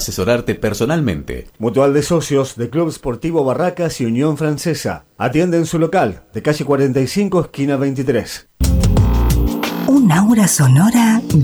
asesorarte personalmente. Mutual de Socios de Club Sportivo Barracas y Unión Francesa. Atiende en su local, de calle 45, esquina 23. Un aura sonora